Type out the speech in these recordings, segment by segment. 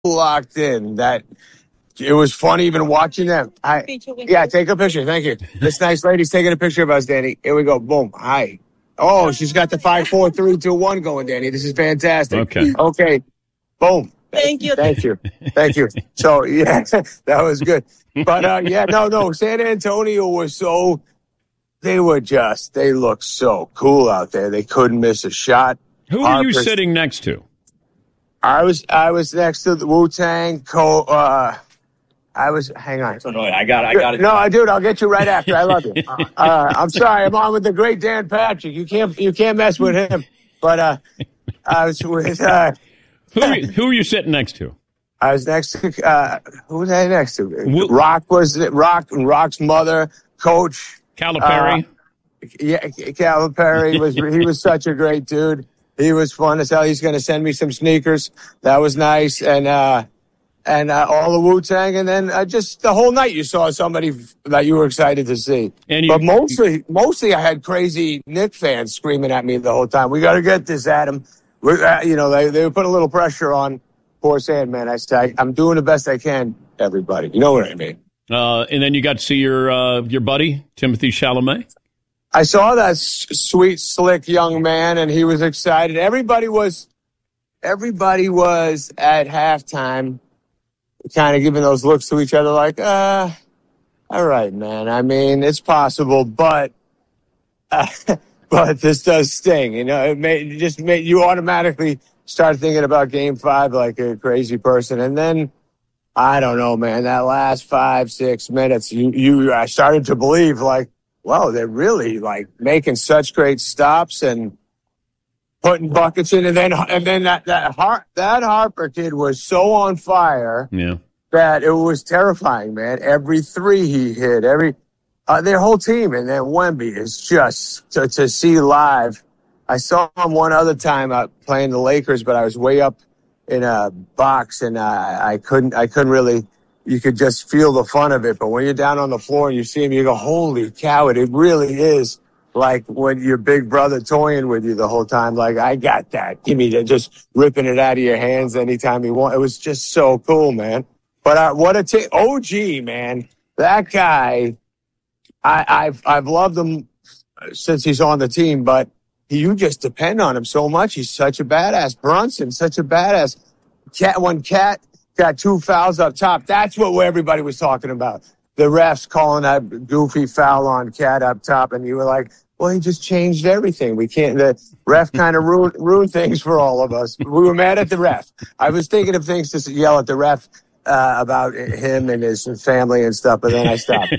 locked in that it was fun even watching them. Yeah, take a picture. Thank you. This nice lady's taking a picture of us, Danny. Here we go. Boom. Hi. Oh, she's got the 5, 4, 3, 2, 1 going, Danny. This is fantastic. Okay. Boom. Thank you. Thank you. So, yeah, that was good. But, no. San Antonio was they looked so cool out there. They couldn't miss a shot. Who are you sitting next to? I was next to the Wu-Tang. Hang on. I got it. No, dude, I'll get you right after. I love you. I'm sorry. I'm on with the great Dan Patrick. You can't mess with him. But I was with. Who are you sitting next to? I was next to. Who was I next to? Rock's mother, Coach Calipari. Calipari he was such a great dude. He was fun as hell. He's going to send me some sneakers. That was nice. And all the Wu-Tang. And then just the whole night you saw somebody that you were excited to see. But mostly I had crazy Knick fans screaming at me the whole time. We got to get this, Adam. They were putting a little pressure on poor Sandman. I said, I'm doing the best I can, everybody. You know what I mean? And then you got to see your buddy, Timothy Chalamet. I saw that sweet, slick young man, and he was excited. Everybody was at halftime kind of giving those looks to each other like, all right, man. I mean, it's possible, but this does sting. You know, it made you automatically start thinking about Game 5 like a crazy person. And then, I don't know, man, that last 5-6 minutes, I started to believe, like, wow, they're really like making such great stops and putting buckets in, and then that Harper kid was so on fire that it was terrifying, man. Every three he hit, their whole team, and then Wemby is just to see live. I saw him one other time playing the Lakers, but I was way up in a box and I couldn't really. You could just feel the fun of it. But when you're down on the floor and you see him, you go, holy cow, it really is like when your big brother toying with you the whole time. Like, I got that. Give me that. Just ripping it out of your hands anytime you want. It was just so cool, man. But OG, man, that guy, I've loved him since he's on the team, but you just depend on him so much. He's such a badass. Brunson, such a badass. Cat got 2 fouls up top. That's what everybody was talking about. The refs calling that goofy foul on Cat up top, and you were like, well, he just changed everything. The ref kind of ruined things for all of us. We were mad at the ref. I was thinking of things to yell at the ref about him and his family and stuff, but then I stopped.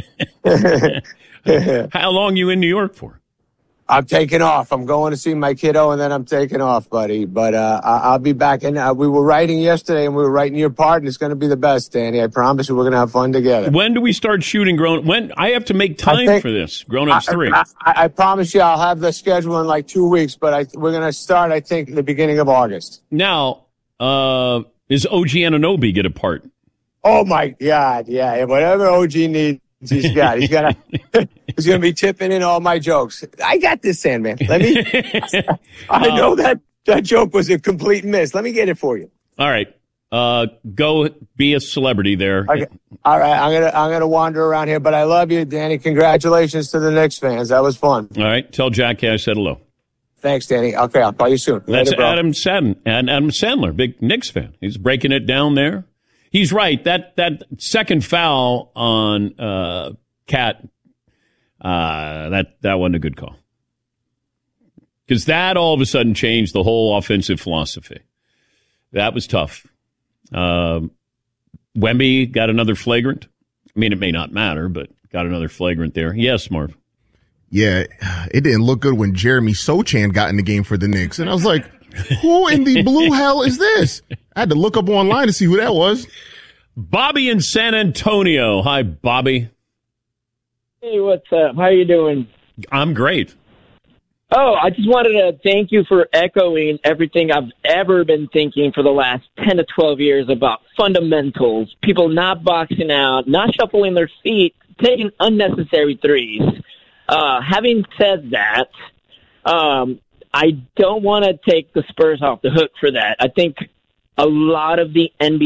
How long you in New York for? I'm taking off. I'm going to see my kiddo, and then I'm taking off, buddy. But I'll be back. And we were writing yesterday, and we were writing your part, and it's going to be the best, Danny. I promise you we're going to have fun together. When do we start shooting When I have to make time for this, Grown Ups 3. I promise you I'll have the schedule in like 2 weeks, but we're going to start, I think, the beginning of August. Now, is OG Anunoby get a part? Oh, my God, yeah. Whatever OG needs. He's gonna be tipping in all my jokes. I got this, Sandman. I know that joke was a complete miss. Let me get it for you. All right. Go be a celebrity there. Okay. All right. I'm gonna wander around here, but I love you, Danny. Congratulations to the Knicks fans. That was fun. All right. Tell Jackie I said hello. Thanks, Danny. Okay, I'll call you soon. That's Later, Adam Sandler, big Knicks fan. He's breaking it down there. He's right. That second foul on Cat, that wasn't a good call. Because that all of a sudden changed the whole offensive philosophy. That was tough. Wemby got another flagrant. I mean, it may not matter, but got another flagrant there. Yes, Marv. Yeah, it didn't look good when Jeremy Sochan got in the game for the Knicks. And I was like, who in the blue hell is this? I had to look up online to see who that was. Bobby in San Antonio. Hi, Bobby. Hey, what's up? How you doing? I'm great. Oh, I just wanted to thank you for echoing everything I've ever been thinking for the last 10 to 12 years about fundamentals, people not boxing out, not shuffling their feet, taking unnecessary threes. Having said that, I don't want to take the Spurs off the hook for that. I think a lot of the NBA